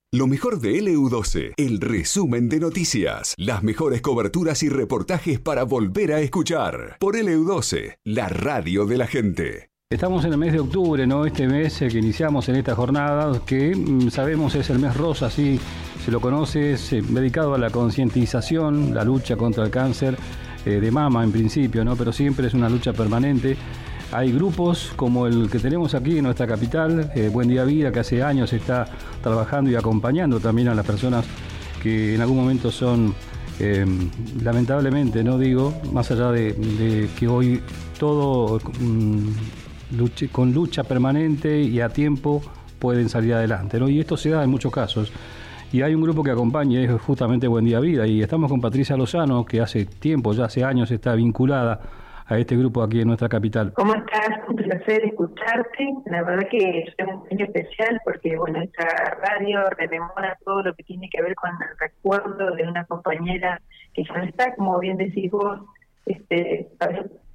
Lo mejor de LU12, el resumen de noticias, las mejores coberturas y reportajes para volver a escuchar. Por LU12, la radio de la gente. Estamos en el mes de octubre, ¿no? Este mes que iniciamos en esta jornada, que sabemos es el mes rosa, así se lo conoce, es dedicado a la concientización, la lucha contra el cáncer de mama en principio, ¿no? Pero siempre es una lucha permanente. Hay grupos como el que tenemos aquí en nuestra capital, Buen Día Vida, que hace años está trabajando y acompañando también a las personas que en algún momento son, lamentablemente, no digo, más allá de que hoy todo con lucha permanente y a tiempo pueden salir adelante, ¿no? Y esto se da en muchos casos. Y hay un grupo que acompaña, es justamente Buen Día Vida, y estamos con Patricia Lozano, que hace tiempo, ya hace años, está vinculada a este grupo aquí en nuestra capital. ¿Cómo estás? Un placer escucharte. La verdad que es un año especial porque, bueno, esta radio rememora todo lo que tiene que ver con el recuerdo de una compañera que ya no está, como bien decís vos, esta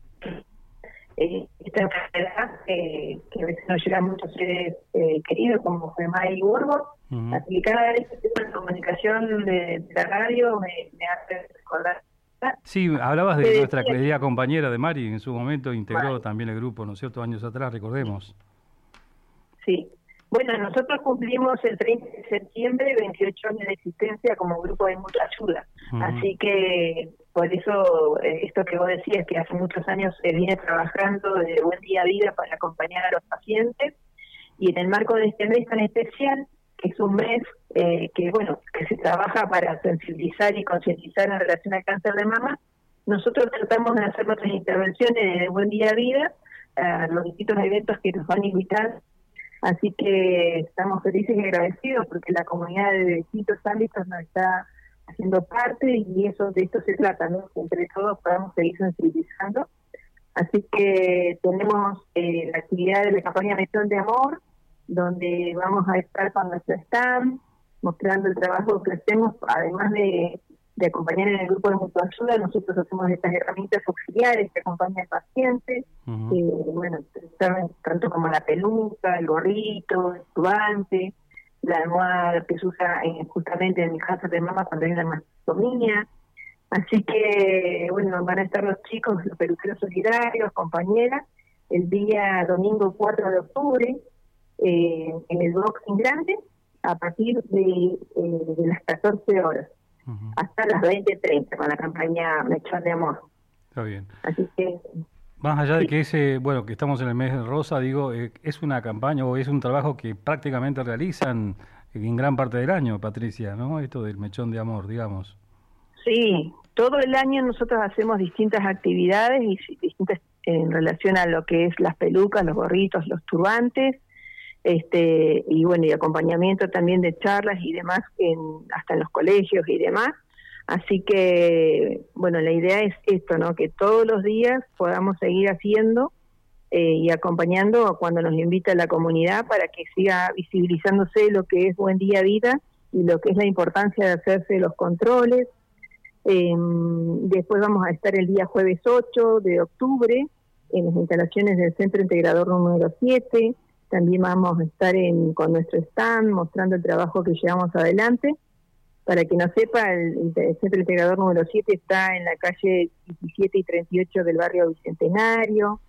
enfermedad que a veces nos llega a muchos seres queridos, como fue Mari Burgos. Así que cada vez que tengo la comunicación de la radio me hace recordar. Sí, hablabas de nuestra querida compañera de Mari, en su momento integró también el grupo, ¿no es cierto?, años atrás, recordemos. Sí. Bueno, nosotros cumplimos el 30 de septiembre 28 años de existencia como grupo de mucha ayuda. Así que por eso esto que vos decías, que hace muchos años se viene trabajando de Buen Día Vida para acompañar a los pacientes, y en el marco de este mes tan especial, que es un mes que se trabaja para sensibilizar y concientizar en relación al cáncer de mama, nosotros tratamos de hacer nuestras intervenciones de Buen Día Vida a los distintos eventos que nos van a invitar. Así que estamos felices y agradecidos porque la comunidad de distintos ámbitos nos está haciendo parte, y de esto se trata, ¿no? Que entre todos podamos seguir sensibilizando. Así que tenemos la actividad de la campaña Mechón de Amor, donde vamos a estar con nuestro stand, mostrando el trabajo que hacemos, además de acompañar en el grupo de mutua ayuda. Nosotros hacemos estas herramientas auxiliares que acompañan al paciente, tanto como la peluca, el gorrito, el turbante, la almohada que se usa justamente en el cáncer de mama cuando hay una mastectomía. Así que, van a estar los chicos, los peluqueros solidarios, compañeras, el día domingo 4 de octubre, en el boxing grande, a partir de las 14 horas hasta las 20:30 con la campaña Mechón de Amor. Está bien. Así que más allá de que que estamos en el mes rosa, digo, es una campaña o es un trabajo que prácticamente realizan en gran parte del año, Patricia, ¿no? Esto del Mechón de Amor, digamos. Sí, todo el año nosotros hacemos distintas actividades y distintas en relación a lo que es las pelucas, los gorritos, los turbantes, y acompañamiento también de charlas y demás hasta en los colegios y demás. Así que, la idea es esto, ¿no? Que todos los días podamos seguir haciendo y acompañando cuando nos invita la comunidad para que siga visibilizándose lo que es Buen Día Vida y lo que es la importancia de hacerse los controles. Después vamos a estar el día jueves 8 de octubre en las instalaciones del Centro Integrador número 7. También vamos a estar con nuestro stand mostrando el trabajo que llevamos adelante. Para que no sepa, el Centro Integrador número 7 está en la calle 17 y 38 del barrio Bicentenario.